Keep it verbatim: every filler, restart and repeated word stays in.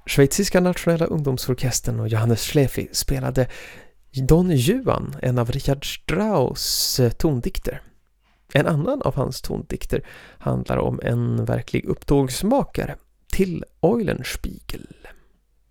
Schweiziska nationella ungdomsorkestern och Johannes Schläfi spelade Don Juan, en av Richard Strauss tondikter. En annan av hans tondikter handlar om en verklig upptågsmakare, till Eulenspiegel.